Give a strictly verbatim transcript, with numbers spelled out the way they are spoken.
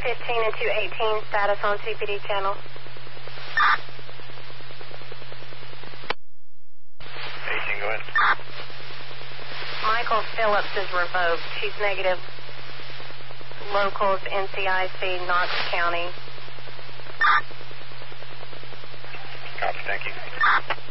fifteen and two eighteen, status on C P D channel. eighteen, go ahead. Michael Phillips is revoked. She's negative. Locals, N C I C, Knox County. Copy, thank you.